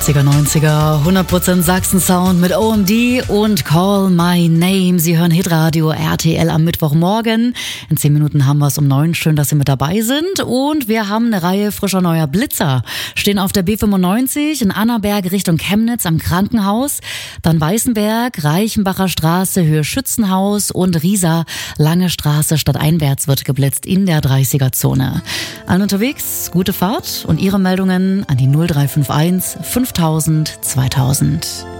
80er, 90er, 100% Sachsen-Sound mit OMD und Call My Name. Sie hören Hitradio RTL am Mittwochmorgen. In 10 Minuten haben wir es um 9. Schön, dass Sie mit dabei sind. Und wir haben eine Reihe frischer neuer Blitzer. Stehen auf der B95 in Annaberg Richtung Chemnitz am Krankenhaus. Dann Weißenberg, Reichenbacher Straße, Höhe Schützenhaus und Riesa, Lange Straße stadteinwärts wird geblitzt in der 30er-Zone. Allen unterwegs, gute Fahrt und Ihre Meldungen an die 0351 5000 2000.